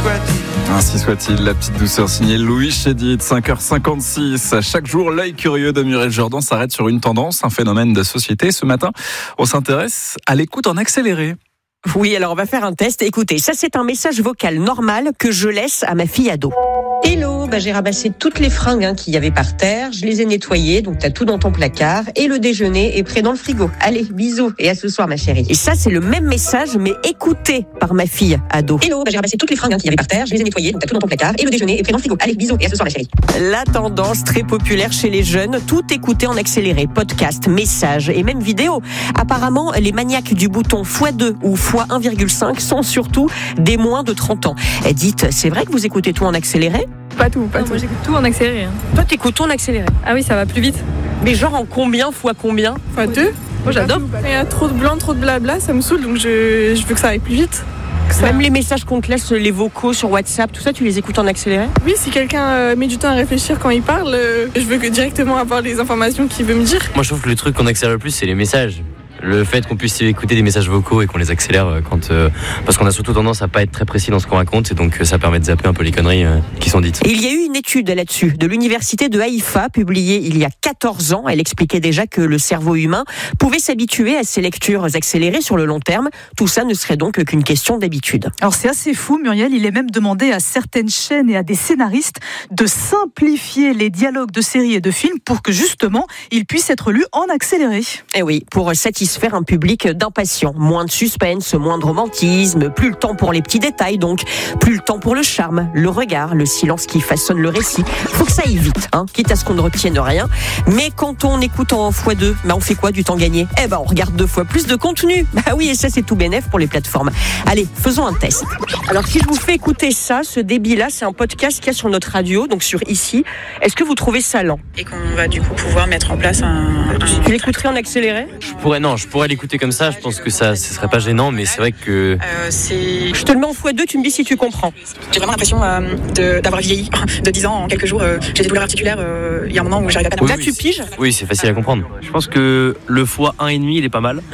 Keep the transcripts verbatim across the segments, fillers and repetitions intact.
soit-il. Ainsi soit-il, la petite douceur signée Louis Chédid, cinq heures cinquante-six. Chaque jour, l'œil curieux de Muriel Jourdan s'arrête sur une tendance, un phénomène de société. Ce matin, on s'intéresse à l'écoute en accéléré. Oui, alors on va faire un test. Écoutez, ça c'est un message vocal normal que je laisse à ma fille ado. Hello, bah, j'ai ramassé toutes les fringues hein, qu'il y avait par terre, je les ai nettoyées, donc t'as tout dans ton placard, et le déjeuner est prêt dans le frigo. Allez, bisous, et à ce soir ma chérie. Et ça c'est le même message, mais écouté par ma fille ado. Hello, bah, j'ai ramassé toutes les fringues hein, qu'il y avait par terre, je les ai nettoyées, donc t'as tout dans ton placard, et le déjeuner est prêt dans le frigo. Allez, bisous, et à ce soir ma chérie. La tendance très populaire chez les jeunes, tout écouter en accéléré, podcast, messages et même vidéo. Apparemment, les maniaques du bouton fois deux ou fois un virgule cinq sont surtout des moins de trente ans. Et dites, c'est vrai que vous écoutez tout en accéléré ? Pas tout, pas non, tout. Moi j'écoute tout en accéléré. Hein. Toi t'écoutes tout en accéléré ? Ah oui, ça va plus vite. Mais genre en combien fois combien ? Fois deux. Moi j'adore. Il y a trop de blanc, trop de blabla, ça me saoule, donc je, je veux que ça aille plus vite. Ça... Même les messages qu'on te laisse, les vocaux sur WhatsApp, tout ça, tu les écoutes en accéléré ? Oui, si quelqu'un euh, met du temps à réfléchir quand il parle, euh, je veux que directement avoir les informations qu'il veut me dire. Moi je trouve que le truc qu'on accélère le plus, c'est les messages. Le fait qu'on puisse écouter des messages vocaux et qu'on les accélère quand, euh, parce qu'on a surtout tendance à pas être très précis dans ce qu'on raconte et donc ça permet de zapper un peu les conneries euh, qui sont dites. Et il y a eu une étude là-dessus de l'université de Haïfa publiée il y a quatorze ans. Elle expliquait déjà que le cerveau humain pouvait s'habituer à ces lectures accélérées sur le long terme. Tout ça ne serait donc qu'une question d'habitude. Alors c'est assez fou, Muriel. Il est même demandé à certaines chaînes et à des scénaristes de simplifier les dialogues de séries et de films pour que justement ils puissent être lus en accéléré. Et oui, pour satisfaire faire un public d'impatients. Moins de suspense, moins de romantisme, plus le temps pour les petits détails donc, plus le temps pour le charme, le regard, le silence qui façonne le récit. Faut que ça aille vite, hein, quitte à ce qu'on ne retienne rien. Mais quand on écoute en fois deux, bah on fait quoi du temps gagné ? Eh ben on regarde deux fois plus de contenu. Bah oui, et ça c'est tout bénef pour les plateformes. Allez, faisons un test. Alors si je vous fais écouter ça, ce débit-là, c'est un podcast qu'il y a sur notre radio, donc sur Ici. Est-ce que vous trouvez ça lent ? Et qu'on va du coup pouvoir mettre en place un... un... Tu l'écouterais en accéléré ? Je pourrais, non, je pourrais l'écouter comme ça, je pense que ça ce serait pas gênant, mais c'est vrai que... Euh, c'est... Je te le mets en fois deux, tu me dis si tu comprends. J'ai vraiment l'impression euh, de, d'avoir vieilli de dix ans en quelques jours. Euh, j'ai des douleurs articulaires, euh, il y a un moment où j'arrive à pas... Oui, Là oui, tu piges ? Oui, c'est facile à comprendre. Je pense que le fois un virgule cinq, il est pas mal.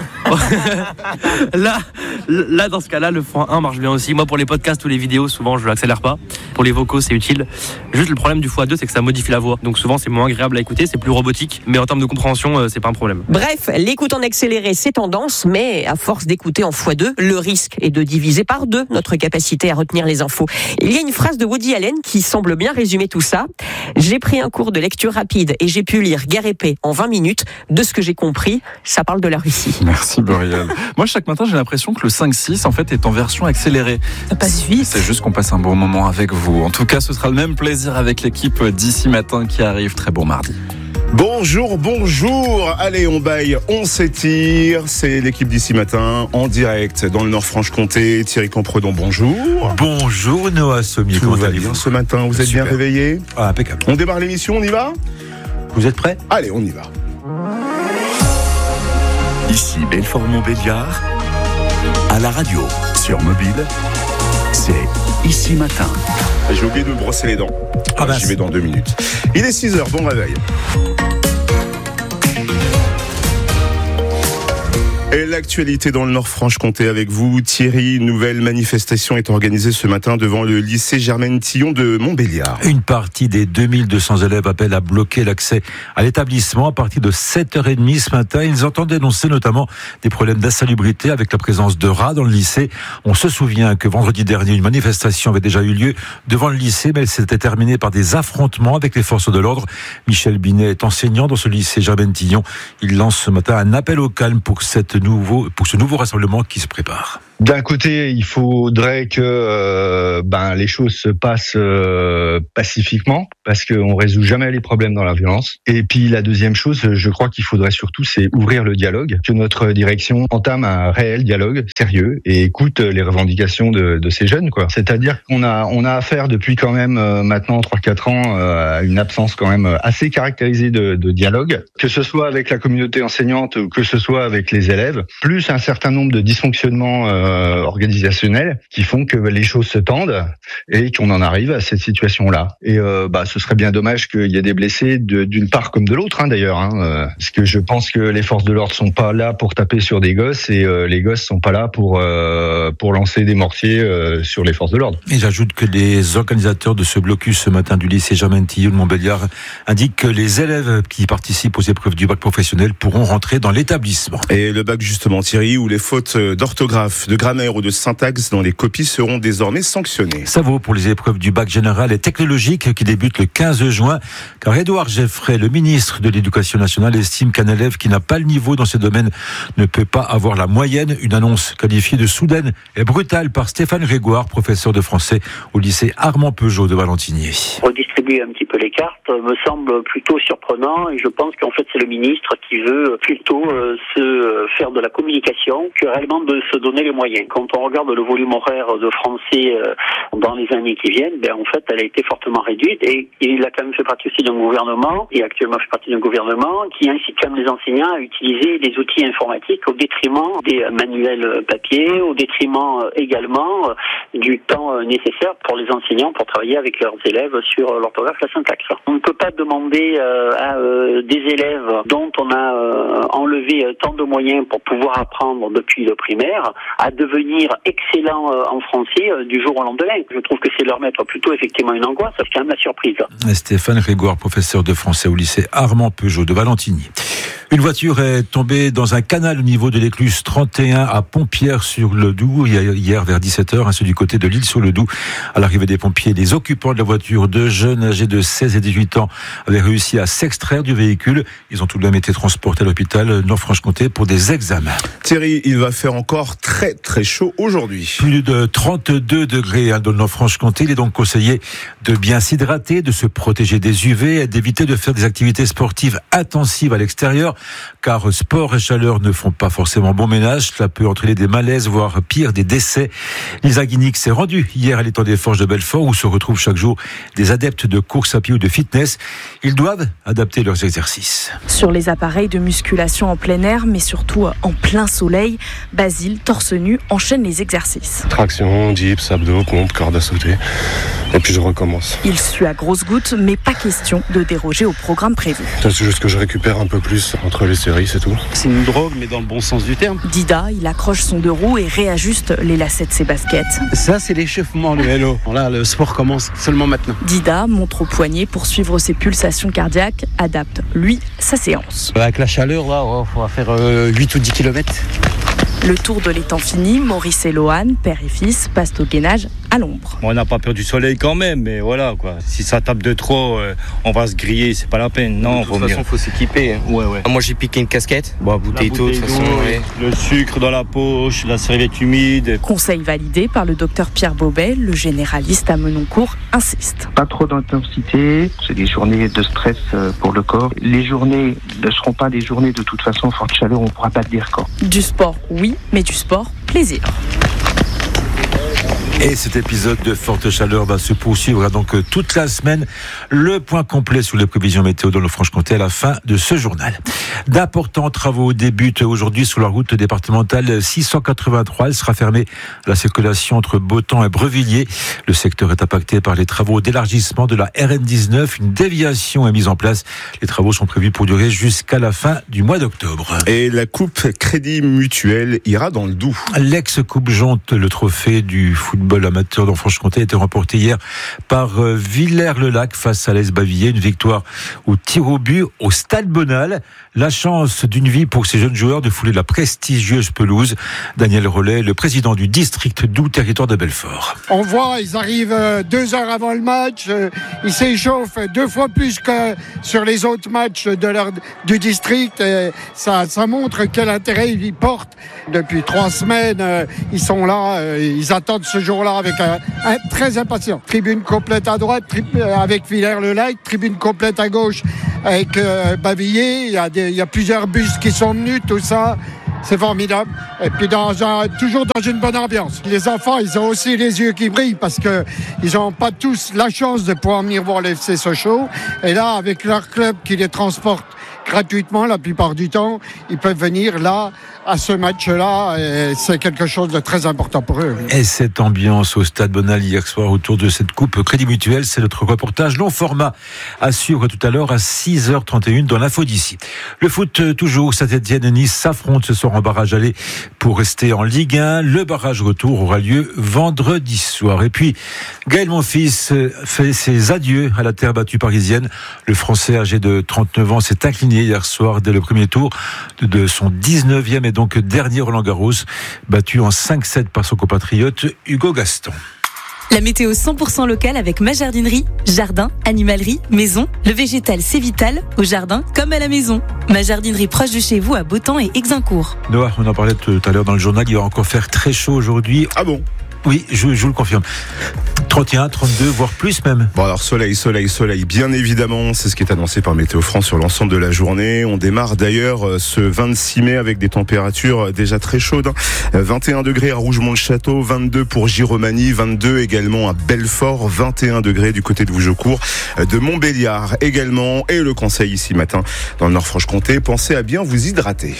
là, là, dans ce cas-là, le fois un marche bien aussi. Moi, pour les podcasts ou les vidéos, souvent, je l'accélère pas. Pour les vocaux, c'est utile. Juste, le problème du fois deux, c'est que ça modifie la voix. Donc souvent, c'est moins agréable à écouter, c'est plus robotique. Mais en termes de compréhension, euh, c'est pas un problème. Bref, l'écoute en accéléré, c'est tendance, mais à force d'écouter en fois deux, le risque est de diviser par deux notre capacité à retenir les infos. Il y a une phrase de Woody Allen qui semble bien résumer tout ça. J'ai pris un cours de lecture rapide et j'ai pu lire Guerre et paix en vingt minutes. De ce que j'ai compris, ça parle de la Russie. Merci Muriel. Moi, chaque matin, j'ai l'impression que le cinq six, en fait, est en version accélérée. Ça passe vite. C'est juste qu'on passe un bon moment avec vous. En tout cas, ce sera le même plaisir avec l'équipe d'Ici Matin qui arrive. Très bon mardi. Bonjour, bonjour. Allez, on baille, on s'étire. C'est l'équipe d'Ici Matin en direct dans le Nord-Franche-Comté. Thierry Campredon, bonjour. Bonjour Noah Sommier. Tout va bien ce matin, vous êtes Super. bien réveillés ? Ah, impeccable. On démarre l'émission, on y va ? Vous êtes prêts ? Allez, on y va. Ici Belfort-Montbéliard, à la radio, sur mobile, c'est Ici Matin. J'ai oublié de me brosser les dents. Ah bah, J'y vais dans deux minutes. Il est six heures, bon réveil. Et l'actualité dans le Nord-Franche-Comté avec vous, Thierry. Une nouvelle manifestation est organisée ce matin devant le lycée Germaine Tillon de Montbéliard. Une partie des deux mille deux cents élèves appelle à bloquer l'accès à l'établissement à partir de sept heures trente ce matin. Ils entendent dénoncer notamment des problèmes d'insalubrité avec la présence de rats dans le lycée. On se souvient que vendredi dernier, une manifestation avait déjà eu lieu devant le lycée, mais elle s'était terminée par des affrontements avec les forces de l'ordre. Michel Binet est enseignant dans ce lycée Germaine Tillon. Il lance ce matin un appel au calme pour cette nouveau, pour ce nouveau rassemblement qui se prépare. D'un côté, il faudrait que euh, ben, les choses se passent euh, pacifiquement, parce qu'on résout jamais les problèmes dans la violence. Et puis la deuxième chose, je crois qu'il faudrait surtout, c'est ouvrir le dialogue, que notre direction entame un réel dialogue sérieux et écoute les revendications de, de ces jeunes, quoi. C'est-à-dire qu'on a on a affaire depuis quand même euh, maintenant trois quatre ans euh, à une absence quand même assez caractérisée de, de dialogue, que ce soit avec la communauté enseignante ou que ce soit avec les élèves, plus un certain nombre de dysfonctionnements euh, euh, organisationnelles qui font que les choses se tendent et qu'on en arrive à cette situation-là. Et euh, bah, ce serait bien dommage qu'il y ait des blessés de, d'une part comme de l'autre, hein, d'ailleurs. Hein, euh, parce que je pense que les forces de l'ordre sont pas là pour taper sur des gosses et euh, les gosses sont pas là pour euh, pour lancer des mortiers euh, sur les forces de l'ordre. Et j'ajoute que les organisateurs de ce blocus ce matin du lycée Germain Tillot de Montbéliard indiquent que les élèves qui participent aux épreuves du bac professionnel pourront rentrer dans l'établissement. Et le bac justement, Thierry, où les fautes d'orthographe, de grammaire ou de syntaxe dans les copies seront désormais sanctionnées. Ça vaut pour les épreuves du bac général et technologique qui débutent le quinze juin, car Édouard Geffray, le ministre de l'Éducation nationale, estime qu'un élève qui n'a pas le niveau dans ces domaines ne peut pas avoir la moyenne. Une annonce qualifiée de soudaine et brutale par Stéphane Grégoire, professeur de français au lycée Armand Peugeot de Valentinier. Redistribuer un petit peu les cartes me semble plutôt surprenant et je pense qu'en fait c'est le ministre qui veut plutôt euh, se faire de la communication que réellement de se donner les moyens. Quand on regarde le volume horaire de français euh, dans les années qui viennent, ben en fait elle a été fortement réduite et il a quand même fait partie aussi d'un gouvernement et actuellement fait partie d'un gouvernement qui incite quand même les enseignants à utiliser des outils informatiques au détriment des manuels papier, au détriment également du temps nécessaire pour les enseignants pour travailler avec leurs élèves sur l'orthographe, la syntaxe. On ne peut pas demander euh, à euh, des élèves dont on a euh, enlevé tant de moyens pour pouvoir apprendre depuis le primaire à devenir excellents euh, en français euh, du jour au lendemain. Je trouve que c'est leur mettre plutôt effectivement une angoisse, c'est quand même la surprise. Stéphane Grégoire, professeur de français au lycée Armand Peugeot de Valentinier. Une voiture est tombée dans un canal au niveau de l'écluse trente et un à Pompierre-sur-le-Doubs hier vers dix-sept heures, ainsi du côté de l'Île-sur-le-Doubs. À l'arrivée des pompiers, les occupants de la voiture, deux jeunes âgés de seize et dix-huit ans, avaient réussi à s'extraire du véhicule. Ils ont tout de même été transportés à l'hôpital Nord-Franche-Comté pour des examens. Thierry, il va faire encore très très chaud aujourd'hui. Plus de trente-deux degrés hein, dans le Nord-Franche-Comté. Il est donc conseillé de bien s'hydrater, de se protéger des U V et d'éviter de faire des activités sportives intensives à l'extérieur, car sport et chaleur ne font pas forcément bon ménage. Cela peut entraîner des malaises, voire pire, des décès. Lisa Guinic s'est rendue hier à l'étang des Forges de Belfort, où se retrouvent chaque jour des adeptes de course à pied ou de fitness. Ils doivent adapter leurs exercices. Sur les appareils de musculation en plein air, mais surtout en plein soleil, Basile, torse nu, enchaîne les exercices. Traction, dips, abdos, pompe, corde à sauter. Et puis je recommence. Il suit à grosses gouttes, mais pas question de déroger au programme prévu. C'est juste que je récupère un peu plus entre les séries, c'est tout. C'est une drogue, mais dans le bon sens du terme. Dida, il accroche son deux roues et réajuste les lacets de ses baskets. Ça, c'est l'échauffement, le vélo. Là, le sport commence seulement maintenant. Dida montre au poignet pour suivre ses pulsations cardiaques, adapte, lui, sa séance. Avec la chaleur, là, on va faire euh, huit ou dix kilomètres. Le tour de l'étang fini, Maurice et Lohan, père et fils, passent au gainage à l'ombre. Bon, on n'a pas peur du soleil quand même, mais voilà quoi. Si ça tape de trop, euh, on va se griller, c'est pas la peine. Non, de toute façon, il faut s'équiper. Hein. Ouais, ouais. Moi, j'ai piqué une casquette. Bon, bouteille d'eau, de toute façon. Ouais. Le sucre dans la poche, la serviette humide. Conseil validé par le docteur Pierre Bobet, le généraliste à Menoncourt insiste. Pas trop d'intensité, c'est des journées de stress pour le corps. Les journées ne seront pas des journées de toute façon forte chaleur, on ne pourra pas le dire quand. Du sport, oui, mais du sport, plaisir. Et cet épisode de forte chaleur va se poursuivre donc toute la semaine. Le point complet sur les prévisions météo dans le Franche-Comté à la fin de ce journal. D'importants travaux débutent aujourd'hui sur la route départementale six cent quatre-vingt-trois. Elle sera fermée à la circulation entre Beautemps et Brevilliers. Le secteur est impacté par les travaux d'élargissement de la R N dix-neuf. Une déviation est mise en place. Les travaux sont prévus pour durer jusqu'à la fin du mois d'octobre. Et la Coupe Crédit Mutuel ira dans le Doubs. L'ex-Coupe Jonte, le trophée du football amateur dans Franche-Comté, a été remporté hier par Villers-le-Lac face à l'A S Bavilliers. Une victoire au tir au but au Stade Bonal. La chance d'une vie pour ces jeunes joueurs de fouler la prestigieuse pelouse. Daniel Rollet, le président du district Doubs, territoire de Belfort. On voit, ils arrivent deux heures avant le match. Ils s'échauffent deux fois plus que sur les autres matchs de leur, du district. Et ça, ça montre quel intérêt ils y portent. Depuis trois semaines, ils sont là. Ils attendent ce jour-là avec un, un très impatient. Tribune complète à droite tri- avec Villers-le-Lac, tribune complète à gauche avec euh, Bavilliers. Il y a des, il y a plusieurs bus qui sont venus, tout ça. C'est formidable. Et puis dans un, toujours dans une bonne ambiance. Les enfants, ils ont aussi les yeux qui brillent parce que ils n'ont pas tous la chance de pouvoir venir voir le F C Sochaux. Et là, avec leur club qui les transporte gratuitement la plupart du temps. Ils peuvent venir là, à ce match-là, et c'est quelque chose de très important pour eux. Et cette ambiance au Stade Bonal hier soir autour de cette coupe Crédit Mutuel, c'est notre reportage long format à suivre tout à l'heure à six heures trente et une dans l'info d'ici. Le foot toujours, Saint-Etienne et Nice s'affrontent ce soir en barrage aller pour rester en Ligue un. Le barrage retour aura lieu vendredi soir. Et puis, Gaël Monfils fait ses adieux à la terre battue parisienne. Le Français âgé de trente-neuf ans s'est incliné hier soir dès le premier tour de son dix-neuvième et donc dernier Roland-Garros, battu en cinq sept par son compatriote Hugo Gaston. La météo cent pour cent locale avec ma jardinerie. Jardin, animalerie, maison. Le végétal, c'est vital, au jardin comme à la maison. Ma jardinerie proche de chez vous à Beautemps et Exincourt. Noah, on en parlait tout à l'heure dans le journal, il va encore faire très chaud aujourd'hui. Ah bon ? Oui, je, je vous le confirme. trente et un, trente-deux, voire plus même. Bon alors soleil, soleil, soleil, bien évidemment, c'est ce qui est annoncé par Météo France sur l'ensemble de la journée. On démarre d'ailleurs ce vingt-six mai avec des températures déjà très chaudes. vingt et un degrés à Rougemont-le-Château, vingt-deux pour Giromagny, vingt-deux également à Belfort, vingt et un degrés du côté de Vougecourt, de Montbéliard également. Et le conseil ici matin dans le Nord-Franche-Comté, pensez à bien vous hydrater.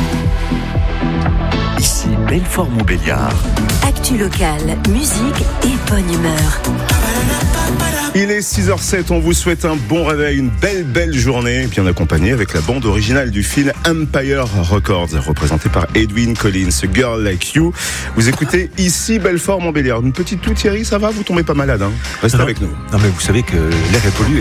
Ici Belfort-Montbéliard. Actu locale, musique et bonne humeur. Il est six heures zéro sept, on vous souhaite un bon réveil, une belle belle journée, bien accompagnée avec la bande originale du film Empire Records, représentée par Edwyn Collins, Girl Like You. Vous écoutez ici Belfort-Montbéliard. Une petite toux, Thierry, ça va? Vous tombez pas malade, hein? Restez non, avec nous. Non mais vous savez que l'air est pollué.